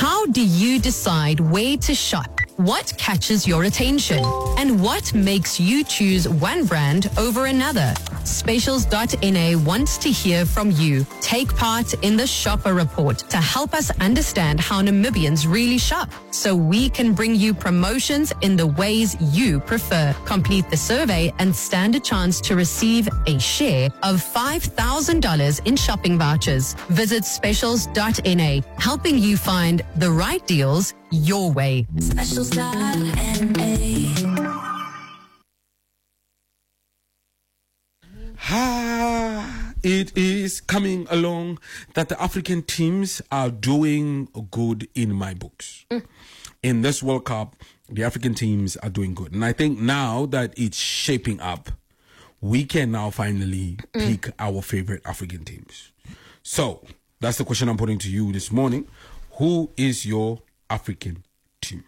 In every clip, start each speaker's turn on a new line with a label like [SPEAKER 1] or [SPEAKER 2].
[SPEAKER 1] How do you decide where to shop? What catches your attention? And what makes you choose one brand over another? Specials.na wants to hear from you. Take part in the Shopper Report to help us understand how Namibians really shop so we can bring you promotions in the ways you prefer. Complete the survey and stand a chance to receive a share of $5,000 in shopping vouchers. Visit specials.na, helping you find the right deals your way.
[SPEAKER 2] It is coming along that the African teams are doing good in my books. In this World Cup, the African teams are doing good. And I think now that it's shaping up, we can now finally pick our favorite African teams. So that's the question I'm putting to you this morning. Who is your African team?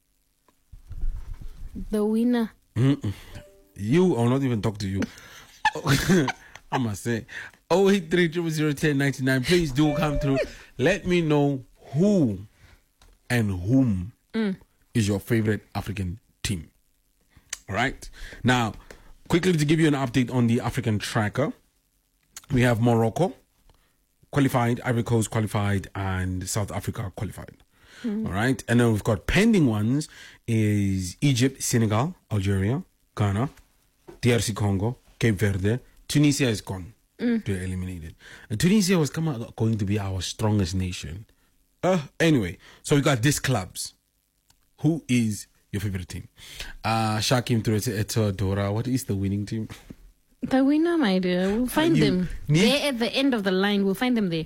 [SPEAKER 3] The winner.
[SPEAKER 2] You, I'll not even talk to you. I must say, 083-000-1099. Please do come through. Let me know who and whom is your favorite African team. All right. Now, quickly to give you an update on the African tracker, we have Morocco qualified, Ivory Coast qualified, and South Africa qualified. All right. And then we've got pending ones is Egypt, Senegal, Algeria, Ghana, DRC Congo, Cape Verde. Tunisia is gone. They're eliminated. And Tunisia was going to be our strongest nation. Anyway, so we got these clubs. Who is your favorite team? Shah came through to Dora. What is the winning team?
[SPEAKER 3] The winner, my dear. We'll find them. They're at the end of the line. We'll find them there.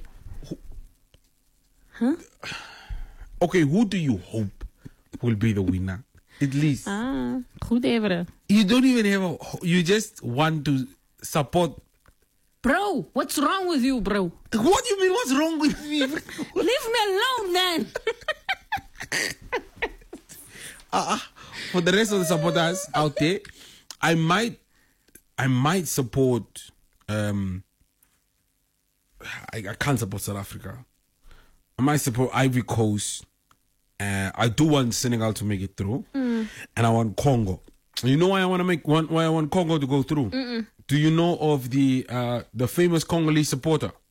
[SPEAKER 3] Huh?
[SPEAKER 2] Okay, who do you hope will be the winner? At least.
[SPEAKER 3] Whoever.
[SPEAKER 2] You don't even have you just want to support.
[SPEAKER 3] Bro, what's wrong with you, bro?
[SPEAKER 2] What do you mean, what's wrong with me?
[SPEAKER 3] Leave me alone, then.
[SPEAKER 2] For the rest of the supporters out there, I might support. I can't support South Africa. I might support Ivory Coast. I do want Senegal to make it through, and I want Congo. You know why I want Congo to go through? Do you know of the famous Congolese supporter?